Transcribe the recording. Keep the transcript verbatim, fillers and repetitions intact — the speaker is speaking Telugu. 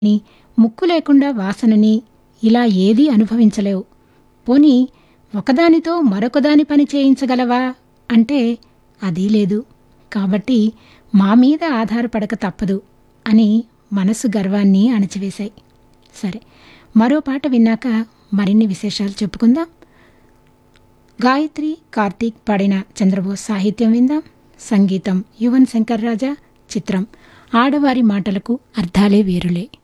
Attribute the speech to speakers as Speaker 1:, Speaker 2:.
Speaker 1: ని, ముక్కు లేకుండా వాసనని ఇలా ఏదీ అనుభవించలేవు. పోనీ ఒకదానితో మరొకదాని పని చేయించగలవా అంటే అదీ లేదు. కాబట్టి మా మీద ఆధారపడక తప్పదు అని మనసు గర్వాన్ని అణచివేశాయి. సరే, మరో పాట విన్నాక మరిన్ని విశేషాలు చెప్పుకుందాం. గాయత్రి కార్తీక్ పాడిన చంద్రబోస్ సాహిత్యం విందాం. సంగీతం యువన్ శంకర్ రాజా. చిత్రం ఆడవారి మాటలకు అర్థాలే వేరులే.